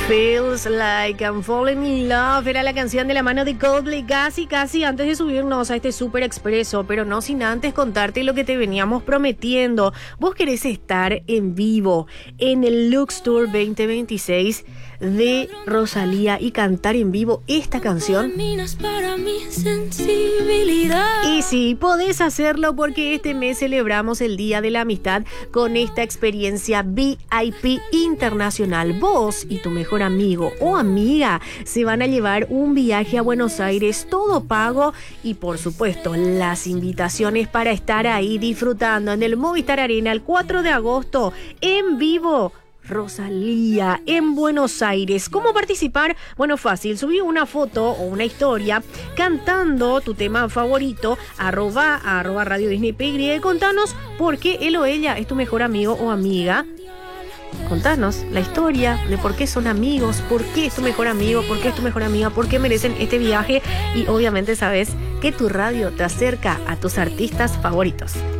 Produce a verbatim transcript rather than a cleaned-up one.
Feels Like I'm Falling in Love era la canción de la mano de Coldplay, casi casi antes de subirnos a este super expreso, pero no sin antes contarte lo que te veníamos prometiendo. Vos querés estar en vivo en el Lux Tour veinte veintiséis de Rosalía y cantar en vivo esta canción. Y sí, podés hacerlo porque este mes celebramos el Día de la Amistad con esta experiencia V I P internacional. Vos y tu mejor amigo o amiga se van a llevar un viaje a Buenos Aires, todo pago, y por supuesto las invitaciones para estar ahí disfrutando en el Movistar Arena el cuatro de agosto en vivo. Rosalía en Buenos Aires. ¿Cómo participar? Bueno, fácil. Subí una foto o una historia cantando tu tema favorito, arroba, arroba Radio Disney P Y. Contanos por qué él o ella es tu mejor amigo o amiga. Contanos la historia de por qué son amigos, por qué es tu mejor amigo, por qué es tu mejor amiga, por qué merecen este viaje. Y obviamente sabes que tu radio te acerca a tus artistas favoritos.